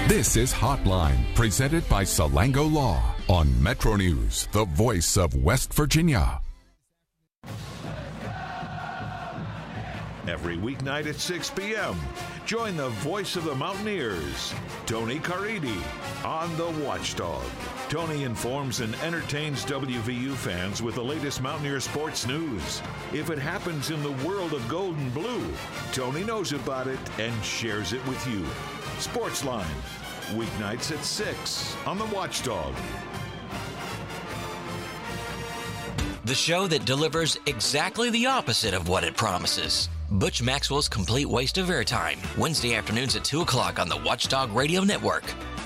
This is Hotline, presented by Salango Law on Metro News, the voice of West Virginia. Every weeknight at 6 p.m., join the voice of the Mountaineers, Tony Caridi, on The Watchdog. Tony informs and entertains WVU fans with the latest Mountaineer sports news. If it happens in the world of gold and blue, Tony knows about it and shares it with you. Sportsline, weeknights at 6 on The Watchdog. The show that delivers exactly the opposite of what it promises. Butch Maxwell's Complete Waste of Airtime, Wednesday afternoons at 2 o'clock on the Watchdog Radio Network.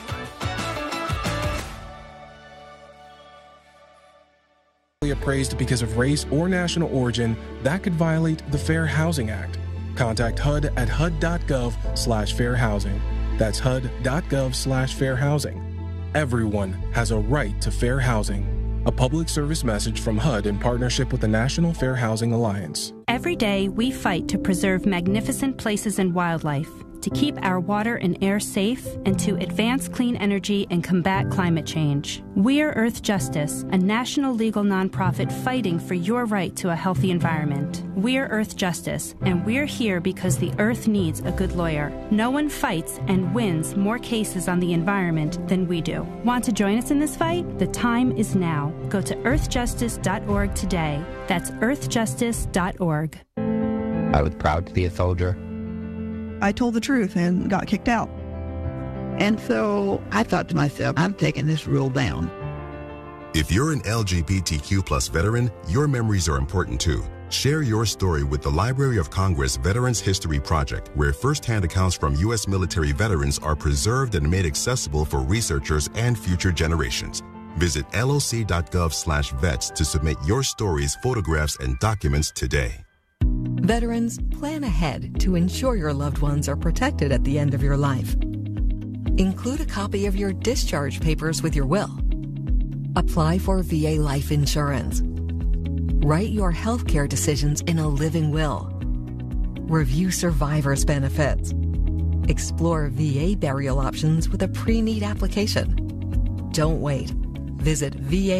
Appraised because of race or national origin, that could violate the Fair Housing Act. Contact HUD at hud.gov/fairhousing. That's hud.gov/fairhousing. Everyone has a right to fair housing. A public service message from HUD in partnership with the National Fair Housing Alliance. Every day, we fight to preserve magnificent places and wildlife, to keep our water and air safe, and to advance clean energy and combat climate change. We're Earth Justice, a national legal nonprofit fighting for your right to a healthy environment. We're Earth Justice, and we're here because the Earth needs a good lawyer. No one fights and wins more cases on the environment than we do. Want to join us in this fight? The time is now. Go to earthjustice.org today. That's earthjustice.org. I was proud to be a soldier. I told the truth and got kicked out. And so I thought to myself, I'm taking this rule down. If you're an LGBTQ plus veteran, your memories are important too. Share your story with the Library of Congress Veterans History Project, where firsthand accounts from U.S. military veterans are preserved and made accessible for researchers and future generations. Visit loc.gov/vets to submit your stories, photographs, and documents today. Veterans, plan ahead to ensure your loved ones are protected at the end of your life. Include a copy of your discharge papers with your will. Apply for VA life insurance. Write your health care decisions in a living will. Review survivor's benefits. Explore VA burial options with a pre-need application. Don't wait. Visit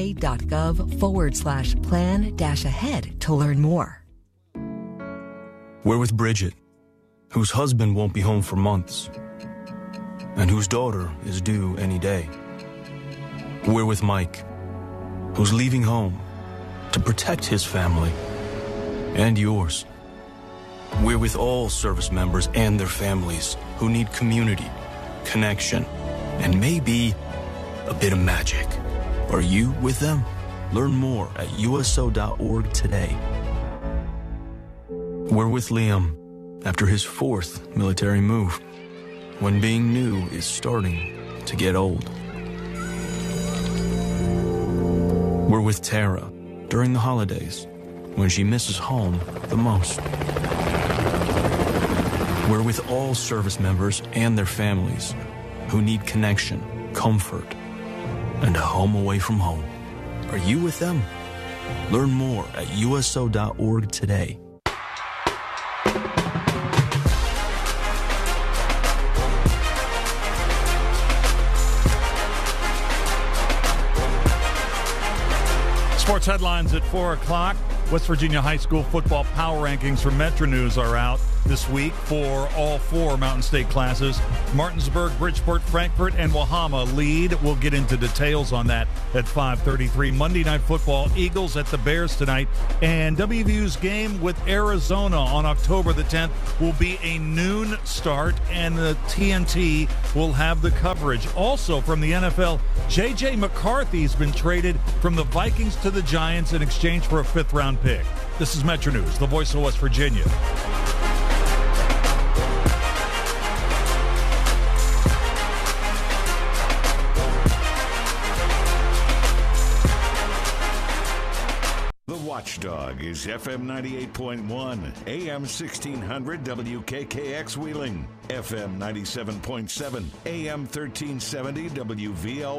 va.gov/plan-ahead to learn more. We're with Bridget, whose husband won't be home for months, and whose daughter is due any day. We're with Mike, who's leaving home to protect his family and yours. We're with all service members and their families who need community, connection, and maybe a bit of magic. Are you with them? Learn more at uso.org today. We're with Liam after his 4th military move, when being new is starting to get old. We're with Tara during the holidays, when she misses home the most. We're with all service members and their families who need connection, comfort, and a home away from home. Are you with them? Learn more at uso.org today. Sports headlines at 4 o'clock. West Virginia High School football power rankings from Metro News are out this week for all 4 Mountain State classes. Martinsburg, Bridgeport, Frankfort, and Wahama lead. We'll get into details on that at 5:33. Monday Night Football, Eagles at the Bears tonight. And WVU's game with Arizona on October the 10th will be a noon start, and the TNT will have the coverage. Also from the NFL, J.J. McCarthy's been traded from the Vikings to the Giants in exchange for a 5th-round pick. This is Metro News, the voice of West Virginia. Watchdog is FM 98.1, AM 1600 WKKX Wheeling, FM 97.7, AM 1370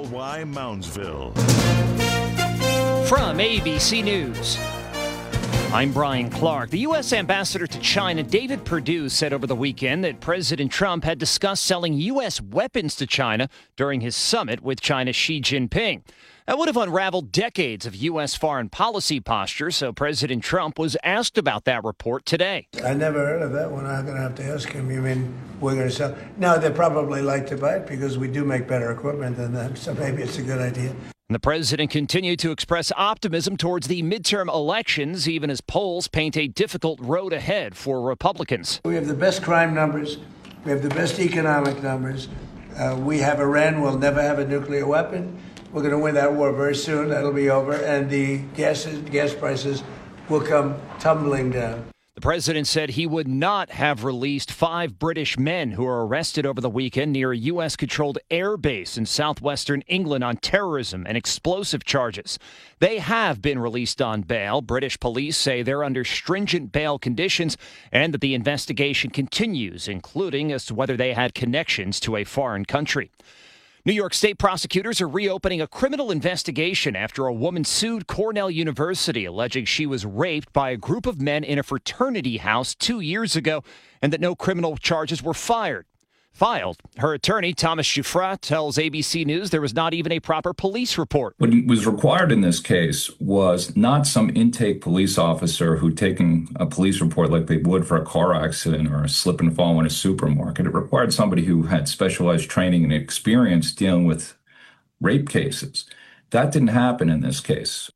WVLY Moundsville. From ABC News, I'm Brian Clark. The U.S. ambassador to China, David Perdue, said over the weekend that President Trump had discussed selling U.S. weapons to China during his summit with China's Xi Jinping. That would have unraveled decades of U.S. foreign policy posture, so President Trump was asked about that report today. I never heard of that one. I'm going to have to ask him. You mean we're going to sell? No, they probably like to buy it because we do make better equipment than them, so maybe it's a good idea. And the president continued to express optimism towards the midterm elections, even as polls paint a difficult road ahead for Republicans. We have the best crime numbers. We have the best economic numbers. We have Iran will never have a nuclear weapon. We're going to win that war very soon. That'll be over. And the gas prices will come tumbling down. The president said he would not have released 5 British men who were arrested over the weekend near a U.S.-controlled air base in southwestern England on terrorism and explosive charges. They have been released on bail. British police say they're under stringent bail conditions and that the investigation continues, including as to whether they had connections to a foreign country. New York State prosecutors are reopening a criminal investigation after a woman sued Cornell University, alleging she was raped by a group of men in a fraternity house 2 years ago and that no criminal charges were filed. Her attorney, Thomas Giuffra, tells ABC News there was not even a proper police report. What was required in this case was not some intake police officer who taking a police report like they would for a car accident or a slip and fall in a supermarket. It required somebody who had specialized training and experience dealing with rape cases. That didn't happen in this case.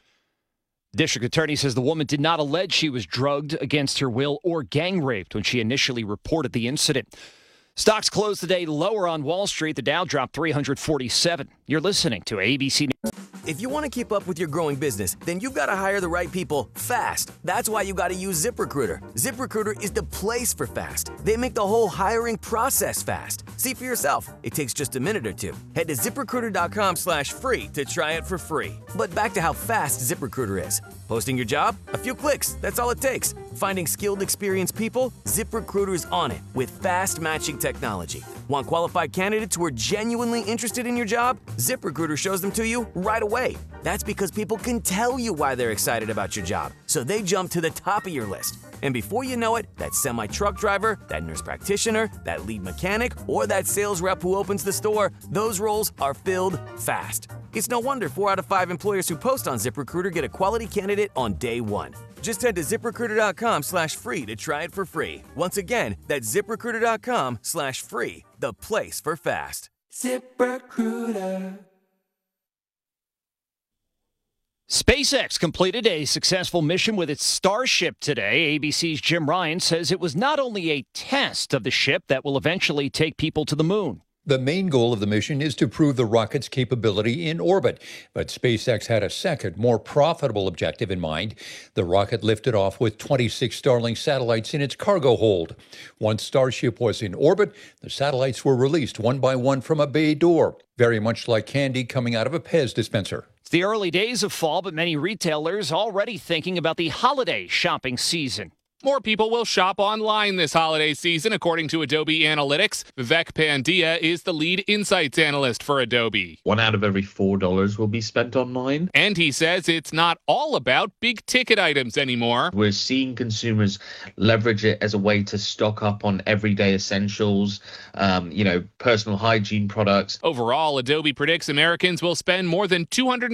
District attorney says the woman did not allege she was drugged against her will or gang raped when she initially reported the incident. Stocks closed the day lower on Wall Street. The Dow dropped 347. You're listening to ABC News. If you want to keep up with your growing business, then you've got to hire the right people fast. That's why you got to use ZipRecruiter. ZipRecruiter is the place for fast. They make the whole hiring process fast. See for yourself. It takes just a minute or two. Head to ZipRecruiter.com/free to try it for free. But back to how fast ZipRecruiter is. Posting your job? A few clicks. That's all it takes. Finding skilled, experienced people? ZipRecruiter's on it with fast matching technology. Want qualified candidates who are genuinely interested in your job? ZipRecruiter shows them to you right away. That's because people can tell you why they're excited about your job, so they jump to the top of your list. And before you know it, that semi-truck driver, that nurse practitioner, that lead mechanic, or that sales rep who opens the store, those roles are filled fast. It's no wonder 4 out of 5 employers who post on ZipRecruiter get a quality candidate on day one. Just head to ZipRecruiter.com/free to try it for free. Once again, that's ZipRecruiter.com/free, the place for fast. ZipRecruiter. SpaceX completed a successful mission with its Starship today. ABC's Jim Ryan says it was not only a test of the ship that will eventually take people to the moon. The main goal of the mission is to prove the rocket's capability in orbit. But SpaceX had a second, more profitable objective in mind. The rocket lifted off with 26 Starlink satellites in its cargo hold. Once Starship was in orbit, the satellites were released one by one from a bay door, very much like candy coming out of a Pez dispenser. It's the early days of fall, but many retailers already thinking about the holiday shopping season. More people will shop online this holiday season, according to Adobe Analytics. Vivek Pandya is the lead insights analyst for Adobe. 1 out of every $4 will be spent online. And he says it's not all about big ticket items anymore. We're seeing consumers leverage it as a way to stock up on everyday essentials, personal hygiene products. Overall, Adobe predicts Americans will spend more than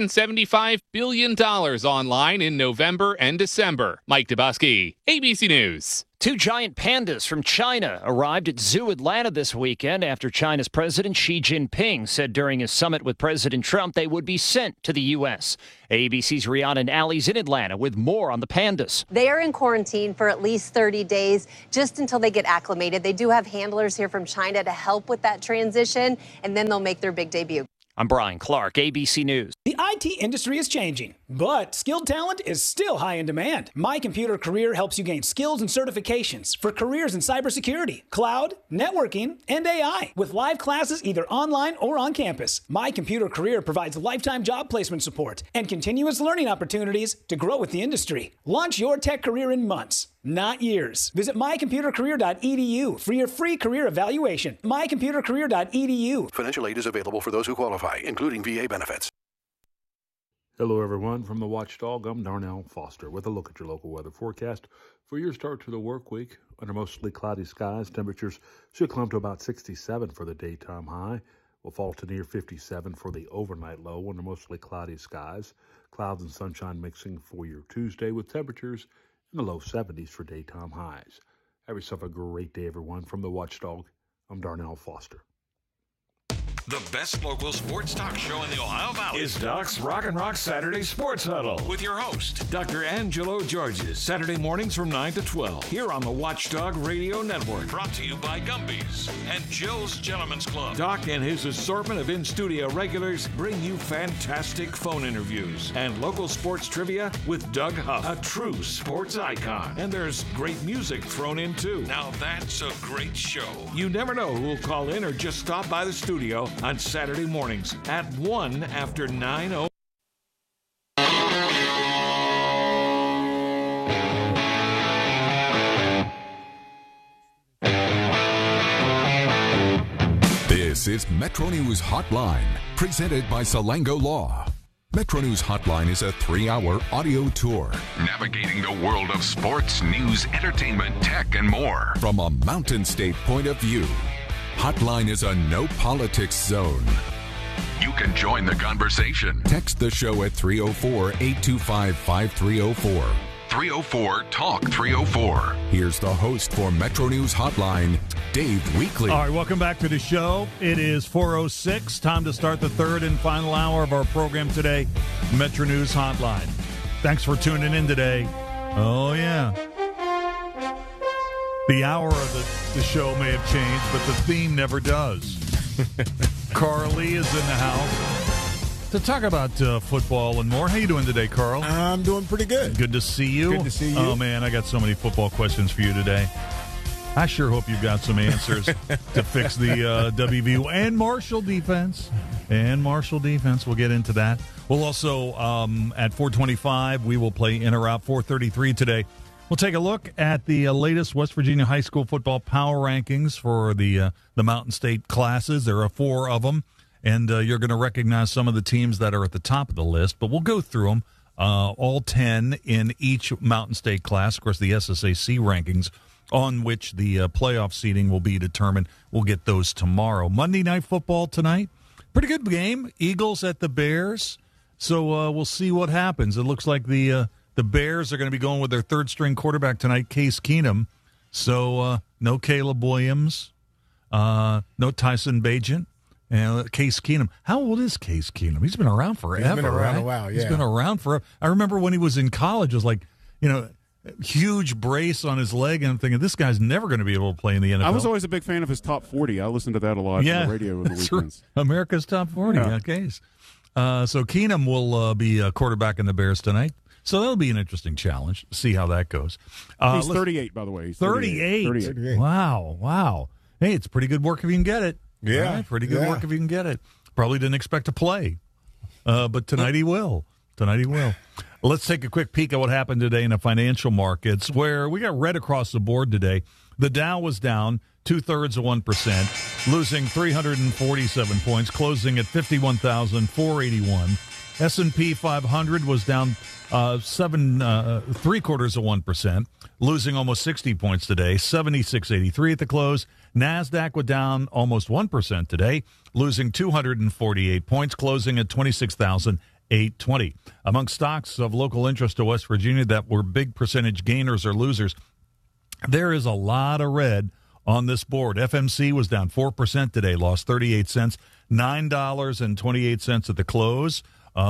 $275 billion online in November and December. Mike Dubosky, ABC News. 2 giant pandas from China arrived at Zoo Atlanta this weekend after China's President Xi Jinping said during his summit with President Trump they would be sent to the U.S. ABC's Rhiannon Alley's in Atlanta with more on the pandas. They are in quarantine for at least 30 days, just until they get acclimated. They do have handlers here from China to help with that transition, and then they'll make their big debut. I'm Brian Clark, ABC News. The IT industry is changing, but skilled talent is still high in demand. My Computer Career helps you gain skills and certifications for careers in cybersecurity, cloud, networking, and AI. With live classes either online or on campus, My Computer Career provides lifetime job placement support and continuous learning opportunities to grow with the industry. Launch your tech career in months, not years. Visit mycomputercareer.edu for your free career evaluation. mycomputercareer.edu. Financial aid is available for those who qualify, including VA benefits. Hello, everyone. From the Watchdog, I'm Darnell Foster with a look at your local weather forecast for your start to the work week. Under mostly cloudy skies, temperatures should climb to about 67 for the daytime high. Will fall to near 57 for the overnight low under mostly cloudy skies. Clouds and sunshine mixing for your Tuesday with temperatures in the low 70s for daytime highs. Have yourself a great day, everyone. From the Watchdog, I'm Darnell Foster. The best local sports talk show in the Ohio Valley is Doc's Rock and Rock Saturday Sports Huddle with your host, Dr. Angelo Georges, Saturday mornings from 9 to 12 here on the Watchdog Radio Network. Brought to you by Gumby's and Jill's Gentlemen's Club. Doc and his assortment of in-studio regulars bring you fantastic phone interviews and local sports trivia with Doug Huff, a true sports icon. And there's great music thrown in, too. Now that's a great show. You never know who will call in or just stop by the studio on Saturday mornings at 1 after 9:00. This is Metro News Hotline, presented by Salango Law. Metro News Hotline is a 3-hour audio tour navigating the world of sports, news, entertainment, tech, and more from a Mountain State point of view. Hotline is a no politics zone. You can join the conversation. Text the show at 304-825-5304. 304-TALK-304. Here's the host for Metro News Hotline, Dave Weekley. All right, welcome back to the show. It is 4:06. Time to start the third and final hour of our program today, Metro News Hotline. Thanks for tuning in today. Oh, yeah. The hour of the show may have changed, but the theme never does. Carly is in the house to talk about football and more. How you doing today, Carl? I'm doing pretty good. Good to see you. Good to see you. Oh, man, I got so many football questions for you today. I sure hope you've got some answers to fix the WVU and Marshall defense. We'll get into that. We'll also, at 4:25, we will play in or out 4:33 today. We'll take a look at the latest West Virginia high school football power rankings for the Mountain State classes. There are 4 of them, and you're going to recognize some of the teams that are at the top of the list. But we'll go through them, all 10 in each Mountain State class. Of course, the SSAC rankings on which the playoff seeding will be determined. We'll get those tomorrow. Monday Night Football tonight. Pretty good game. Eagles at the Bears. So we'll see what happens. It looks like the Bears are going to be going with their third-string quarterback tonight, Case Keenum. So no Caleb Williams, no Tyson Bagent, and Case Keenum. How old is Case Keenum? He's been around forever. He's been around right? a while, yeah. He's been around forever. I remember when he was in college, it was like, huge brace on his leg, and I'm thinking, this guy's never going to be able to play in the NFL. I was always a big fan of his top 40. I listened to that a lot on the radio on the weekends. Right. America's top 40, okay. So Keenum will be a quarterback in the Bears tonight. So that'll be an interesting challenge. See how that goes. He's 38, by the way. He's 38. Wow. Hey, it's pretty good work if you can get it. Yeah. Right? Pretty good work if you can get it. Probably didn't expect to play. But tonight he will. Let's take a quick peek at what happened today in the financial markets, where we got red across the board today. The Dow was down 0.2%, losing 347 points, closing at 51,481. S&P 500 was down 0.75%, losing almost 60 points today, 76.83 at the close. NASDAQ was down almost 1% today, losing 248 points, closing at 26,820. Among stocks of local interest to West Virginia that were big percentage gainers or losers, there is a lot of red on this board. FMC was down 4% today, lost 38 cents, $9.28 at the close.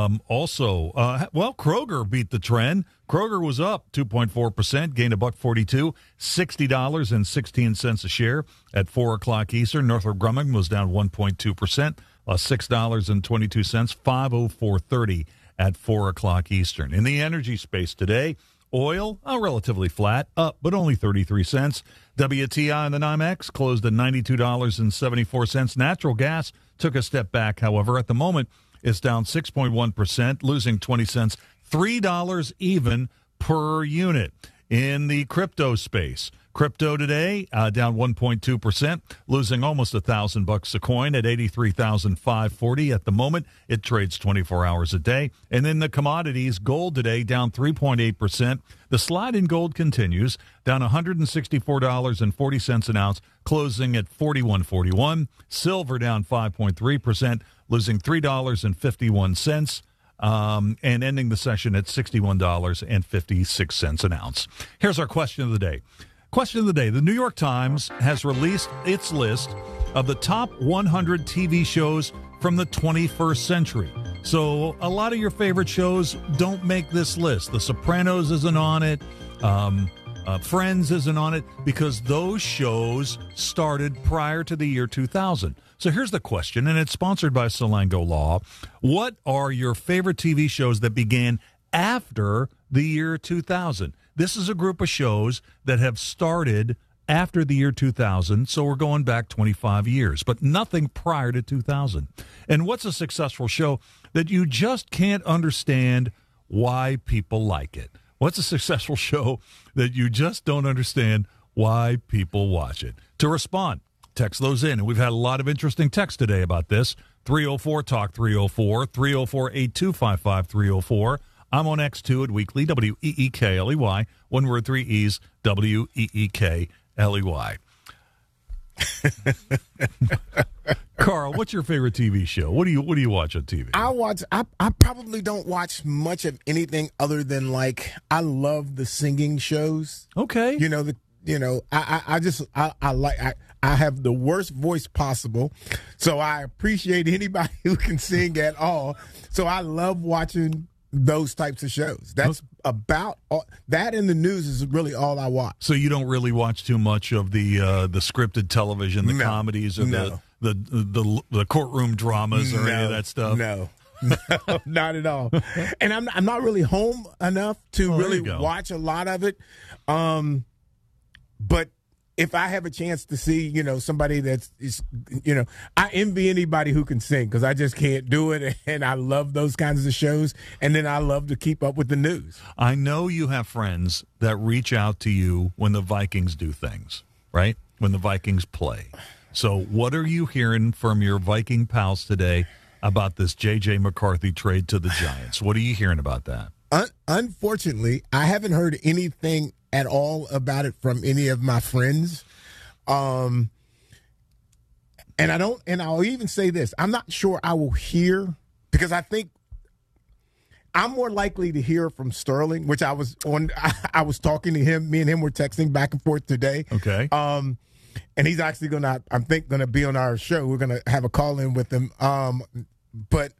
Kroger beat the trend. Kroger was up 2.4%, gained $1.42, $60.16 a share at 4 o'clock Eastern. Northrop Grumman was down 1.2%, $6.22, $504.30 at 4 o'clock Eastern. In the energy space today, oil, relatively flat, up, but only 33 cents. WTI on the NYMEX closed at $92.74. Natural gas took a step back, however. At the moment, it's down 6.1%, losing 20 cents, $3 even per unit. in the crypto space. Crypto today down 1.2%, losing almost $1,000 a coin at 83,540 at the moment. It trades 24 hours a day. And then the commodities, gold today down 3.8%. The slide in gold continues, down $164.40 an ounce, closing at $41.41. Silver down 5.3%, losing $3.51. And ending the session at $61.56 an ounce. Here's our question of the day. Question of the day. The New York Times has released its list of the top 100 TV shows from the 21st century. So a lot of your favorite shows don't make this list. The Sopranos isn't on it. Friends isn't on it because those shows started prior to the year 2000. So here's the question, and it's sponsored by Salango Law. What are your favorite TV shows that began after the year 2000? This is a group of shows that have started after the year 2000, so we're going back 25 years, but nothing prior to 2000. And what's a successful show that you just can't understand why people like it? What's a successful show that you just don't understand why people watch it? To respond, text those in. And we've had a lot of interesting texts today about this. 304-TALK 304, 304-8255 304. I'm on X2 at Weekly, WEEKLEY. One word, 3 E's, WEEKLEY. Carl, what's your favorite TV show? What do you watch on TV? I probably don't watch much of anything other than I love the singing shows. Okay. I have the worst voice possible, so I appreciate anybody who can sing at all. So I love watching those types of shows. That's about all, that, and the news is really all I watch. So you don't really watch too much of the scripted television, the comedies, or the courtroom dramas, or any of that stuff. No, not at all. And I'm not really home enough to really watch a lot of it. But if I have a chance to see, somebody I envy anybody who can sing, because I just can't do it. And I love those kinds of shows. And then I love to keep up with the news. I know you have friends that reach out to you when the Vikings do things, right? When the Vikings play. So what are you hearing from your Viking pals today about this J.J. McCarthy trade to the Giants? What are you hearing about that? Unfortunately, I haven't heard anything at all about it from any of my friends. And I'll even say this. I'm not sure I will hear, because I think I'm more likely to hear from Sterling, which I was talking to him. Me and him were texting back and forth today. Okay. And he's actually going to be on our show. We're going to have a call in with him. But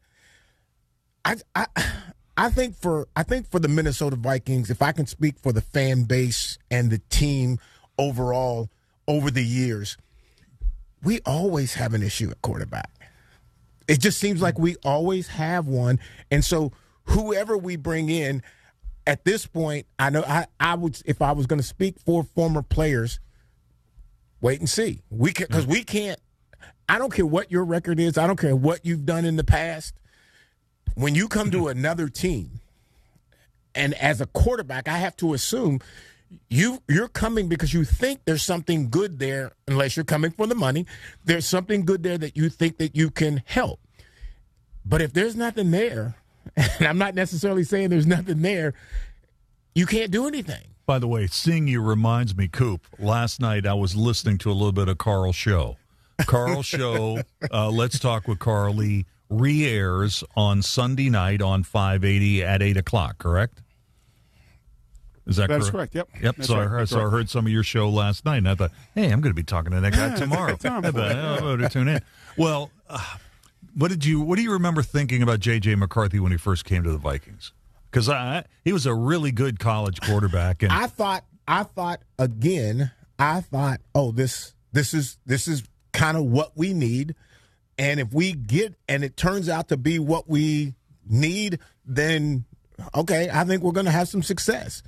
I think for the Minnesota Vikings, if I can speak for the fan base and the team overall over the years, we always have an issue at quarterback. It just seems like we always have one. And so whoever we bring in at this point, I know I would, if I was going to speak for former players, wait and see. We can't. I don't care what your record is. I don't care what you've done in the past. When you come to another team, and as a quarterback, I have to assume you're coming because you think there's something good there, unless you're coming for the money. There's something good there that you think that you can help. But if there's nothing there, and I'm not necessarily saying there's nothing there, you can't do anything. By the way, seeing you reminds me, Coop, last night I was listening to a little bit of Carl's show. Carl's show, Let's Talk with Carly, re-airs on Sunday night on 580 at 8 o'clock, correct? Is that correct? That's correct, yep. Yep, That's so right. I heard some of your show last night, and I thought, hey, I'm going to be talking to that guy tomorrow. I better tune in. Well, what do you remember thinking about J.J. McCarthy when he first came to the Vikings? Because he was a really good college quarterback. And I thought, oh, this is kind of what we need. And if we get, and it turns out to be what we need, then okay, I think we're going to have some success.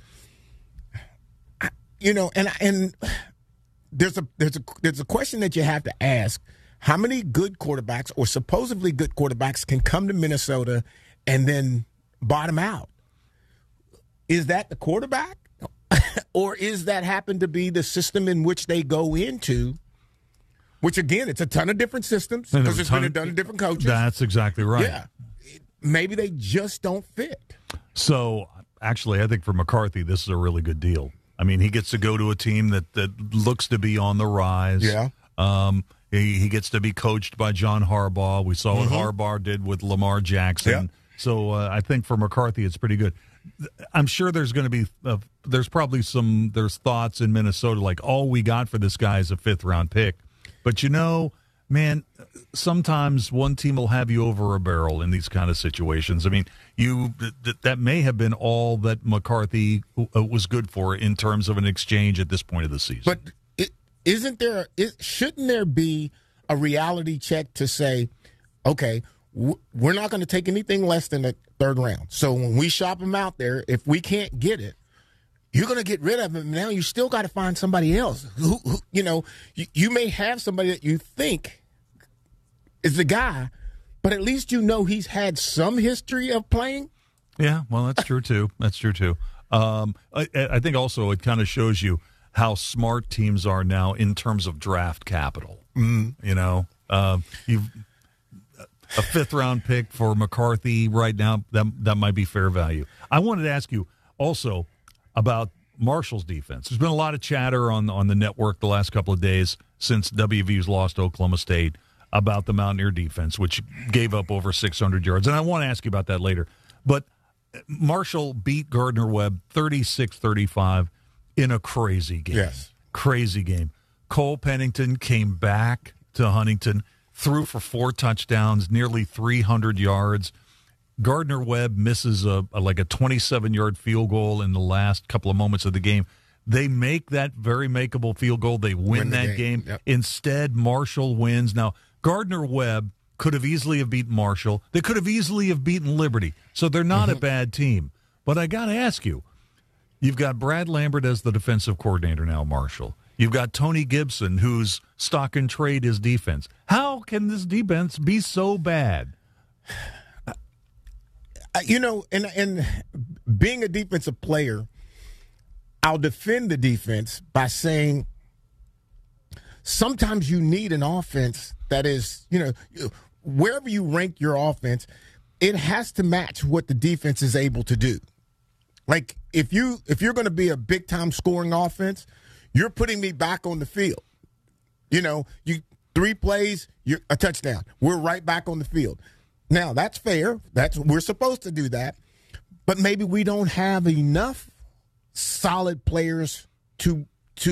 And there's a question that you have to ask: how many good quarterbacks, or supposedly good quarterbacks, can come to Minnesota and then bottom out? Is that the quarterback? or is that happen to be the system in which they go into? Which, again, it's a ton of different systems because it's been done to different coaches. That's exactly right. Yeah. Maybe they just don't fit. So, actually, I think for McCarthy, this is a really good deal. I mean, he gets to go to a team that looks to be on the rise. Yeah. He gets to be coached by John Harbaugh. We saw what Harbaugh did with Lamar Jackson. Yeah. So I think for McCarthy, it's pretty good. I'm sure there's going to be there's thoughts in Minnesota like, all we got for this guy is a 5th-round pick. But, man, sometimes one team will have you over a barrel in these kind of situations. I mean, that may have been all that McCarthy was good for in terms of an exchange at this point of the season. But shouldn't there be a reality check to say, okay, we're not going to take anything less than the 3rd round. So when we shop him out there, if we can't get it, you're going to get rid of him. Now you still got to find somebody else. Who you may have somebody that you think is the guy, but at least he's had some history of playing. Yeah, well, that's true too. I think also it kind of shows you how smart teams are now in terms of draft capital. You've a 5th-round pick for McCarthy right now, that might be fair value. I wanted to ask you also about Marshall's defense. There's been a lot of chatter on the network the last couple of days since WVU's lost to Oklahoma State about the Mountaineer defense, which gave up over 600 yards. And I want to ask you about that later. But Marshall beat Gardner-Webb 36-35 in a crazy game. Yes. Crazy game. Cole Pennington came back to Huntington, threw for 4 touchdowns, nearly 300 yards. Gardner-Webb misses a 27-yard field goal in the last couple of moments of the game. They make that very makeable field goal. They win that game. Yep. Instead, Marshall wins. Now, Gardner-Webb could have easily have beaten Marshall. They could have easily have beaten Liberty. So they're not a bad team. But I got to ask you, you've got Brad Lambert as the defensive coordinator now, Marshall. You've got Tony Gibson, whose stock and trade is defense. How can this defense be so bad? And being a defensive player, I'll defend the defense by saying sometimes you need an offense that is, wherever you rank your offense, it has to match what the defense is able to do. Like if you're going to be a big time scoring offense, you're putting me back on the field. 3 plays, you're a touchdown. We're right back on the field. Now, that's fair. We're supposed to do that. But maybe we don't have enough solid players to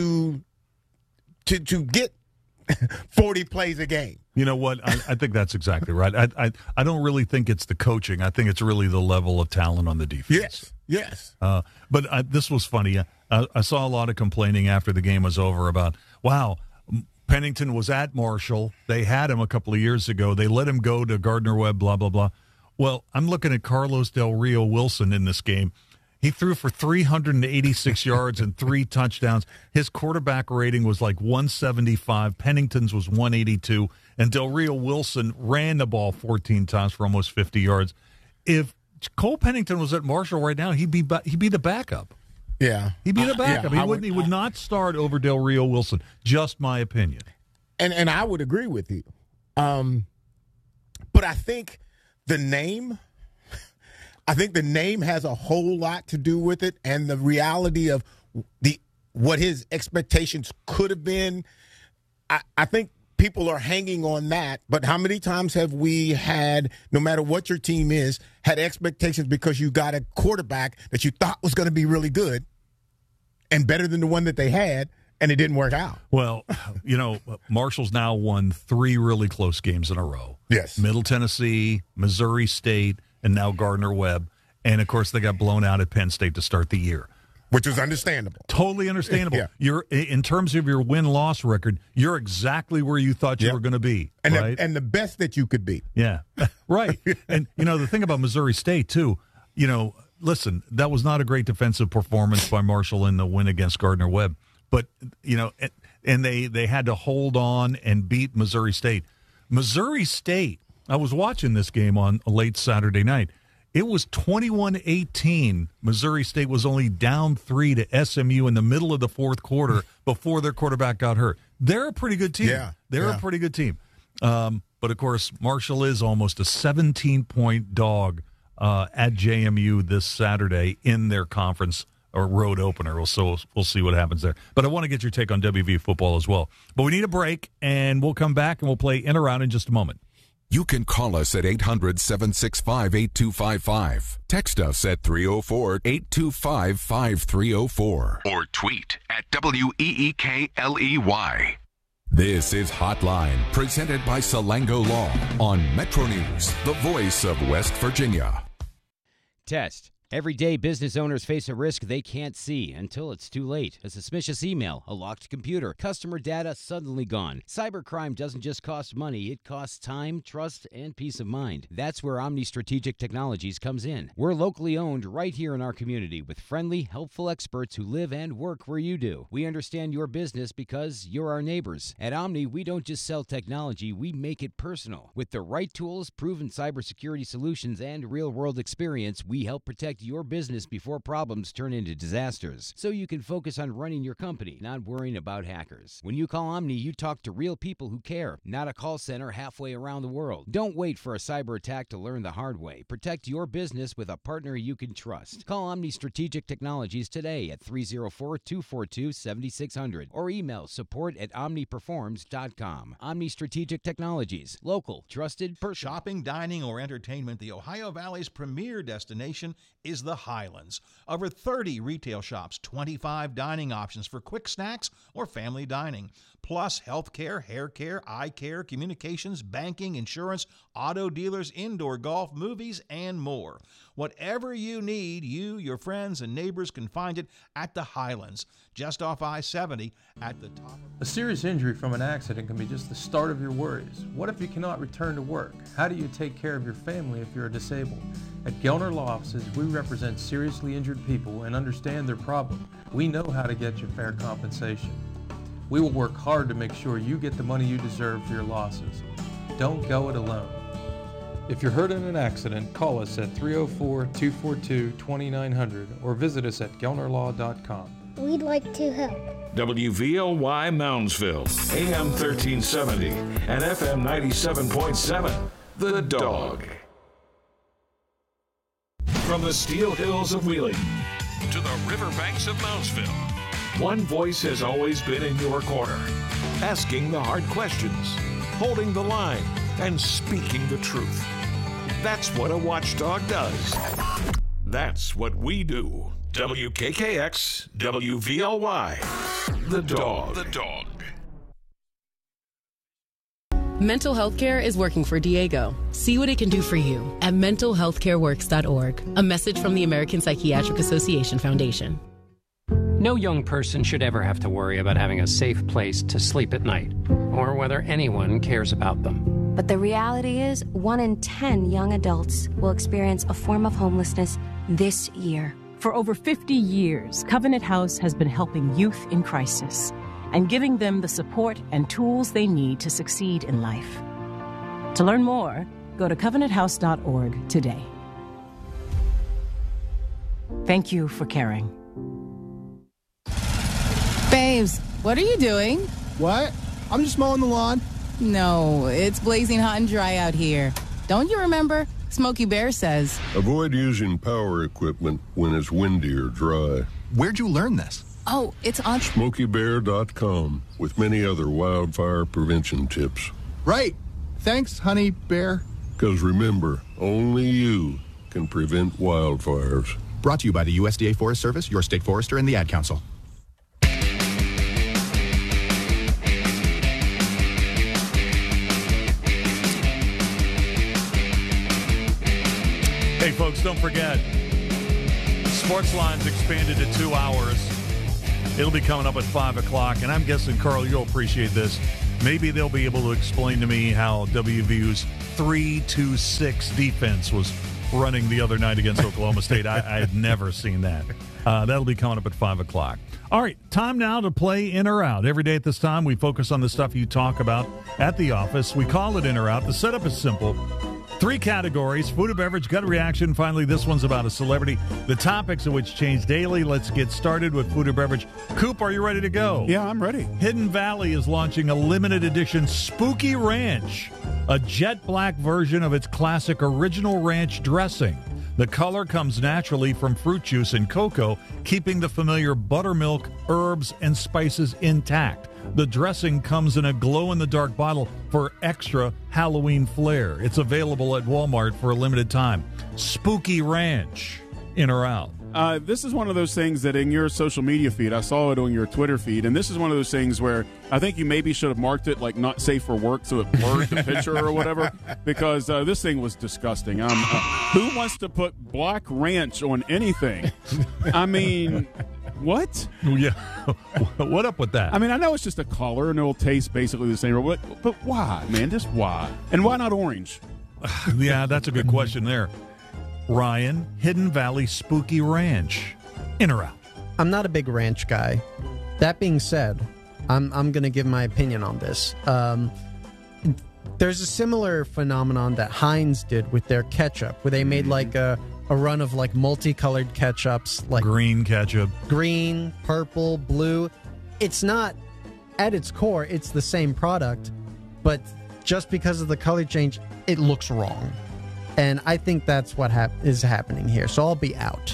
get 40 plays a game. You know what? I think that's exactly right. I don't really think it's the coaching. I think it's really the level of talent on the defense. Yes. But this was funny. I saw a lot of complaining after the game was over about, wow, Pennington was at Marshall. They had him a couple of years ago. They let him go to Gardner-Webb, blah, blah, blah. Well, I'm looking at Carlos Del Rio Wilson in this game. He threw for 386 yards and 3 touchdowns. His quarterback rating was like 175. Pennington's was 182. And Del Rio Wilson ran the ball 14 times for almost 50 yards. If Cole Pennington was at Marshall right now, he'd be the backup. Yeah. He'd be the backup. He would not start over Del Rio Wilson. Just my opinion. And I would agree with you. But I think the name has a whole lot to do with it, and the reality of what his expectations could have been. I think people are hanging on that, but how many times have we had, no matter what your team is, had expectations because you got a quarterback that you thought was going to be really good and better than the one that they had, and it didn't work out? Well, Marshall's now won 3 really close games in a row. Yes. Middle Tennessee, Missouri State, and now Gardner-Webb. And, of course, they got blown out at Penn State to start the year. Which was understandable. Totally understandable. Yeah. You're in terms of your win-loss record, you're exactly where you thought you were going to be. And, right? and the best that you could be. Yeah, right. And, the thing about Missouri State, too, listen, that was not a great defensive performance by Marshall in the win against Gardner-Webb. But, and they had to hold on and beat Missouri State. Missouri State, I was watching this game on a late Saturday night. It was 21-18. Missouri State was only down 3 to SMU in the middle of the fourth quarter before their quarterback got hurt. They're a pretty good team. Yeah, They're a pretty good team. But, of course, Marshall is almost a 17-point dog at JMU this Saturday in their conference or road opener. So we'll see what happens there. But I want to get your take on WVU football as well. But we need a break, and we'll come back and we'll play in or out in just a moment. You can call us at 800-765-8255. Text us at 304-825-5304. Or tweet at WEEKLEY. This is Hotline, presented by Salango Law on Metro News, the voice of West Virginia. Test. Every day, business owners face a risk they can't see until it's too late. A suspicious email, a locked computer, customer data suddenly gone. Cybercrime doesn't just cost money, it costs time, trust, and peace of mind. That's where Omni Strategic Technologies comes in. We're locally owned right here in our community with friendly, helpful experts who live and work where you do. We understand your business because you're our neighbors. At Omni, we don't just sell technology, we make it personal. With the right tools, proven cybersecurity solutions, and real-world experience, we help protect your business before problems turn into disasters, so you can focus on running your company, not worrying about hackers. When you call Omni, you talk to real people who care, not a call center halfway around the world. Don't wait for a cyber attack to learn the hard way. Protect your business with a partner you can trust. Call Omni Strategic Technologies today at 304-242-7600 or email support@omniperforms.com. Omni Strategic Technologies. Local, trusted, personal. Shopping, dining, or entertainment, the Ohio Valley's premier destination is the Highlands. Over 30 retail shops, 25 dining options for quick snacks or family dining, plus healthcare, hair care, eye care, communications, banking, insurance, auto dealers, indoor golf, movies, and more. Whatever you need, you, your friends, and neighbors can find it at the Highlands, just off I-70 at the top. A serious injury from an accident can be just the start of your worries. What if you cannot return to work? How do you take care of your family if you're disabled? At Gelner Law Offices, we represent seriously injured people and understand their problem. We know how to get you fair compensation. We will work hard to make sure you get the money you deserve for your losses. Don't go it alone. If you're hurt in an accident, call us at 304-242-2900 or visit us at gelnerlaw.com. We'd like to help. WVLY Moundsville, AM 1370 and FM 97.7. The Dog. From the Steel Hills of Wheeling to the riverbanks of Moundsville, one voice has always been in your corner, asking the hard questions, holding the line, and speaking the truth. That's what a watchdog does. That's what we do. WKKX, WVLY, The Dog. The Dog. Mental health care is working for Diego. See what it can do for you at mentalhealthcareworks.org. A message from the American Psychiatric Association Foundation. No young person should ever have to worry about having a safe place to sleep at night, or whether anyone cares about them. But the reality is, 1 in 10 young adults will experience a form of homelessness this year. For over 50 years, Covenant House has been helping youth in crisis and giving them the support and tools they need to succeed in life. To learn more, go to covenanthouse.org today. Thank you for caring. Babes, what are you doing? What? I'm just mowing the lawn. No, it's blazing hot and dry out here. Don't you remember? Smokey Bear says, avoid using power equipment when it's windy or dry. Where'd you learn this? Oh, it's on SmokeyBear.com with many other wildfire prevention tips. Right. Thanks, Honey Bear. Because remember, only you can prevent wildfires. Brought to you by the USDA Forest Service, your state forester, and the Ad Council. Hey, folks, don't forget, Sports Line's expanded to 2 hours. It'll be coming up at 5 o'clock, and I'm guessing, Carl, you'll appreciate this. Maybe they'll be able to explain to me how WVU's 3-2-6 defense was running the other night against Oklahoma State. I had never seen that. That'll be coming up at 5 o'clock. All right, time now to play In or Out. Every day at this time, we focus on the stuff you talk about at the office. We call it In or Out. The setup is simple. 3 categories: food or beverage, gut reaction. Finally, this one's about a celebrity. The topics of which change daily. Let's get started with food or beverage. Coop, are you ready to go? Yeah, I'm ready. Hidden Valley is launching a limited edition Spooky Ranch, a jet black version of its classic original ranch dressing. The color comes naturally from fruit juice and cocoa, keeping the familiar buttermilk, herbs, and spices intact. The dressing comes in a glow-in-the-dark bottle for extra Halloween flair. It's available at Walmart for a limited time. Spooky Ranch, in or out? This is one of those things that in your social media feed, I saw it on your Twitter feed, and this is one of those things where I think you maybe should have marked it like not safe for work so it blurred the picture or whatever, because this thing was disgusting. Who wants to put Black Ranch on anything? I mean, what? Yeah. What up with that? I mean, I know it's just a color and it'll taste basically the same, but why, man? Just why? And why not orange? Yeah, that's a good question there. Ryan, Hidden Valley Spooky Ranch, in or out? I'm not a big ranch guy. That being said, I'm going to give my opinion on this. There's a similar phenomenon that Heinz did with their ketchup, where they made like a run of like multicolored ketchups, like green ketchup, green, purple, blue. It's not, at its core, it's the same product, but just because of the color change, it looks wrong. And I think that's what is happening here. So I'll be out.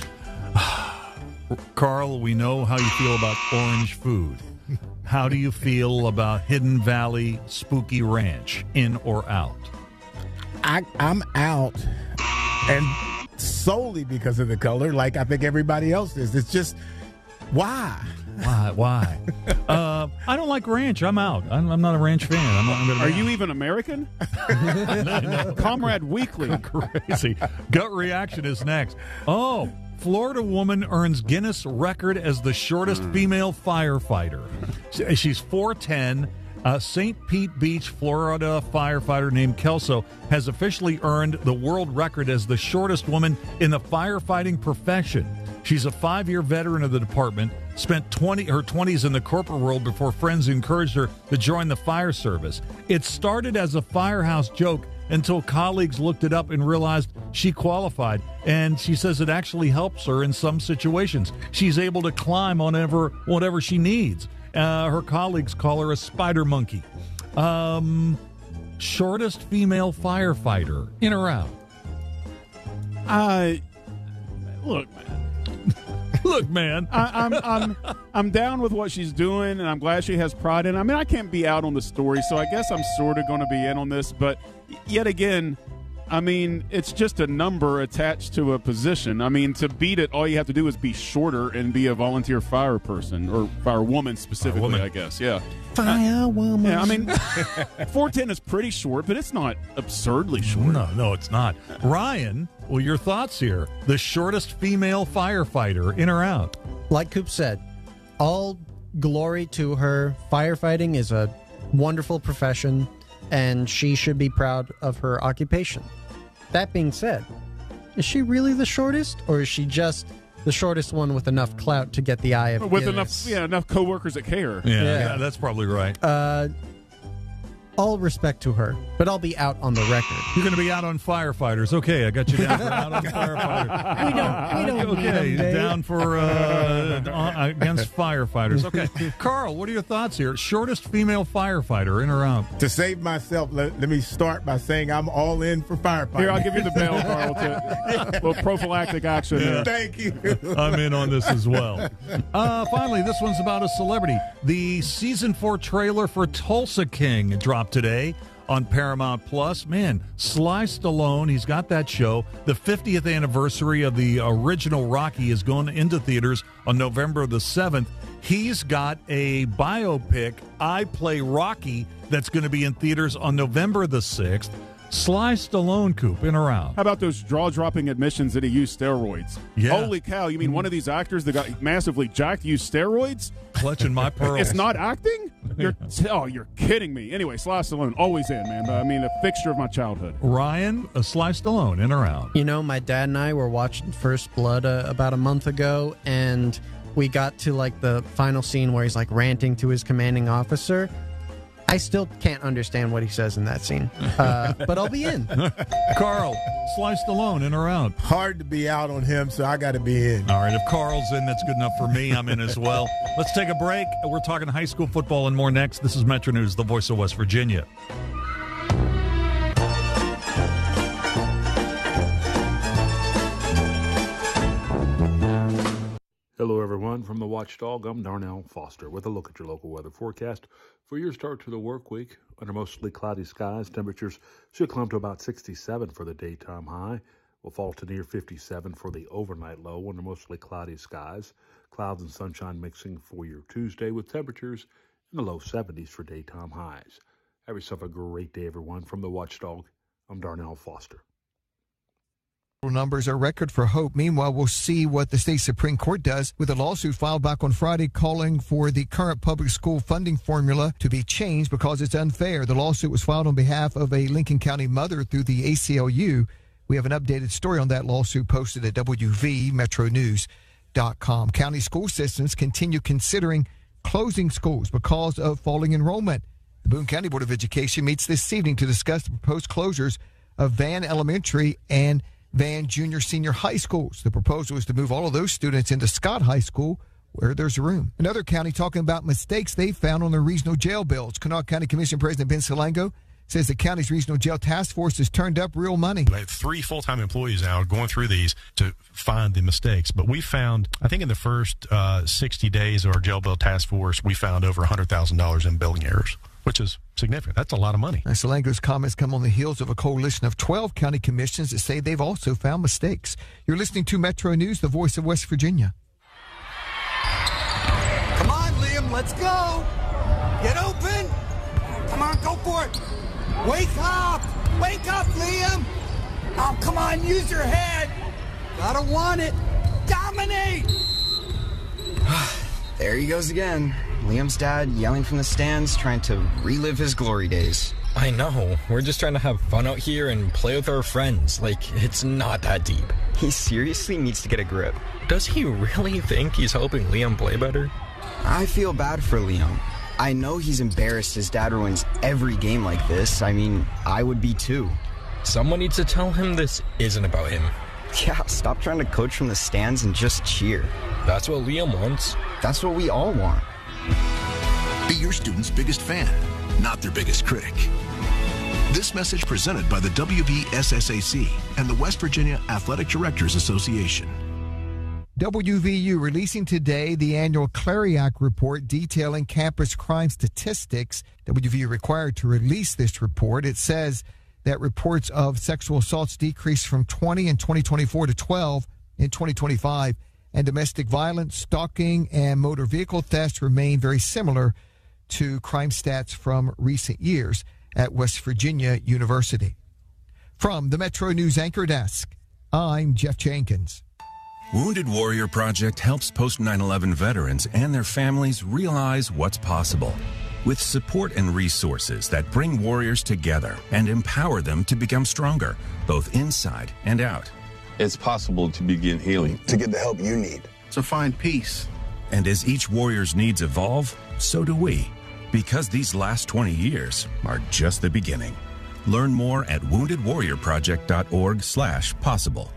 Carl, we know how you feel about orange food. How do you feel about Hidden Valley Spooky Ranch, in or out? I'm out. And solely because of the color, like I think everybody else is. It's just, why? Why? I don't like ranch. I'm out. I'm not a ranch fan. Are you even American? No. Comrade Weekly. Crazy. Gut reaction is next. Oh, Florida woman earns Guinness record as the shortest female firefighter. She's 4'10". St. Pete Beach, Florida firefighter named Kelso has officially earned the world record as the shortest woman in the firefighting profession. She's a 5-year veteran of the department, spent her 20s in the corporate world before friends encouraged her to join the fire service. It started as a firehouse joke until colleagues looked it up and realized she qualified, and she says it actually helps her in some situations. She's able to climb on whatever she needs. Her colleagues call her a spider monkey. Shortest female firefighter, in or out? Look, man. Look, man. I'm down with what she's doing, and I'm glad she has pride in it. I mean, I can't be out on the story, so I guess I'm sort of going to be in on this. But yet again, I mean, it's just a number attached to a position. I mean, to beat it, all you have to do is be shorter and be a volunteer fire person, or firewoman specifically, I guess. Yeah. Firewoman. Yeah, I mean, 4'10" is pretty short, but it's not absurdly short. No, it's not. Ryan, well, your thoughts here. The shortest female firefighter, in or out? Like Coop said, all glory to her. Firefighting is a wonderful profession, and she should be proud of her occupation. That being said, is she really the shortest, or is she just the shortest one with enough clout to get the eye of Guinness? enough coworkers that care? Yeah, that's probably right. All respect to her, but I'll be out on the record. You're going to be out on firefighters. Okay, I got you down for out on firefighters. We don't okay, need them, down for against firefighters. Okay, Carl, what are your thoughts here? Shortest female firefighter, in or out? To save myself, let me start by saying I'm all in for firefighting. Here, I'll give you the bell, Carl, to little prophylactic action there. Thank you. I'm in on this as well. Finally, this one's about a celebrity. The season 4 trailer for Tulsa King dropped today on Paramount Plus. Man, Sly Stallone, he's got that show. The 50th anniversary of the original Rocky is going into theaters on November the 7th. He's got a biopic, I Play Rocky, that's going to be in theaters on November the 6th. Sly Stallone, Coop, in or out? How about those jaw-dropping admissions that he used steroids? Yeah. Holy cow, you mean one of these actors that got massively jacked used steroids? Clutching my pearls. It's not acting? You're kidding me. Anyway, Sly Stallone, always in, man. I mean, a fixture of my childhood. Ryan, Sly Stallone, in or out? You know, my dad and I were watching First Blood about a month ago, and we got to, like, the final scene where he's, like, ranting to his commanding officer. I still can't understand what he says in that scene, but I'll be in. Carl, Sly Stallone, in or out? Hard to be out on him, so I got to be in. All right, if Carl's in, that's good enough for me. I'm in as well. Let's take a break. We're talking high school football and more next. This is Metro News, the voice of West Virginia. Hello, everyone. From the Watchdog, I'm Darnell Foster with a look at your local weather forecast. For your start to the work week, under mostly cloudy skies, temperatures should climb to about 67 for the daytime high. Will fall to near 57 for the overnight low under mostly cloudy skies. Clouds and sunshine mixing for your Tuesday with temperatures in the low 70s for daytime highs. Have yourself a great day, everyone. From the Watchdog, I'm Darnell Foster. Numbers are record for hope. Meanwhile, we'll see what the state Supreme Court does with a lawsuit filed back on Friday calling for the current public school funding formula to be changed because it's unfair. The lawsuit was filed on behalf of a Lincoln County mother through the ACLU. We have an updated story on that lawsuit posted at WVMetroNews.com. County school systems continue considering closing schools because of falling enrollment. The Boone County Board of Education meets this evening to discuss the proposed closures of Van Elementary and Van Junior Senior High Schools. The proposal is to move all of those students into Scott High School where there's room. Another county talking about mistakes they found on their regional jail bills. Kanawha County Commission President Ben Salango says the county's regional jail task force has turned up real money. I have 3 full-time employees now going through these to find the mistakes. But we found, I think in the first 60 days of our jail bill task force, we found over $100,000 in billing errors, which is significant. That's a lot of money. Salango's comments come on the heels of a coalition of 12 county commissions that say they've also found mistakes. You're listening to Metro News, the voice of West Virginia. Come on, Liam, let's go. Get open. Come on, go for it. Wake up. Wake up, Liam. Oh, come on, use your head. Gotta want it. Dominate. There he goes again. Liam's dad yelling from the stands, trying to relive his glory days. I know. We're just trying to have fun out here and play with our friends. Like, it's not that deep. He seriously needs to get a grip. Does he really think he's helping Liam play better? I feel bad for Liam. I know he's embarrassed his dad ruins every game like this. I mean, I would be too. Someone needs to tell him this isn't about him. Yeah, stop trying to coach from the stands and just cheer. That's what Liam wants. That's what we all want. Be your student's biggest fan, not their biggest critic. This message presented by the WVSSAC and the West Virginia Athletic Directors Association. WVU releasing today the annual Clariac report detailing campus crime statistics. WVU required to release this report. It says that reports of sexual assaults decreased from 20 in 2024 to 12 in 2025, and domestic violence, stalking, and motor vehicle thefts remain very similar to crime stats from recent years at West Virginia University. From the Metro News Anchor Desk, I'm Jeff Jenkins. Wounded Warrior Project helps post 9/11 veterans and their families realize what's possible. With support and resources that bring warriors together and empower them to become stronger, both inside and out. It's possible to begin healing, to get the help you need, to find peace. And as each warrior's needs evolve, so do we. Because these last 20 years are just the beginning. Learn more at woundedwarriorproject.org/possible.